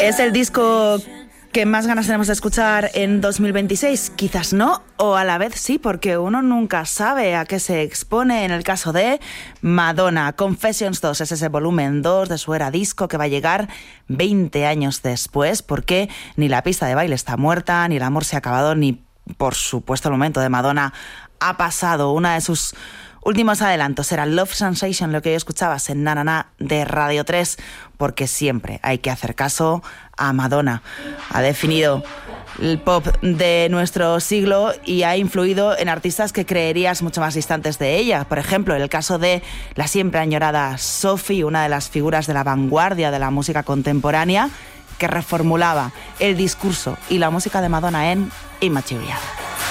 ¿Es el disco que más ganas tenemos de escuchar en 2026? Quizás no, o a la vez sí, porque uno nunca sabe a qué se expone. En el caso de Madonna, Confessions 2 es ese volumen 2 de su era disco que va a llegar 20 años después, porque ni la pista de baile está muerta, ni el amor se ha acabado, ni por supuesto el momento de Madonna ha pasado. Una de sus últimos adelantos era Love Sensation, lo que hoy escuchabas en Na Na Na de Radio 3, porque siempre hay que hacer caso a Madonna. Ha definido el pop de nuestro siglo y ha influido en artistas que creerías mucho más distantes de ella. Por ejemplo, en el caso de la siempre añorada Sophie, una de las figuras de la vanguardia de la música contemporánea, que reformulaba el discurso y la música de Madonna en Immaterial.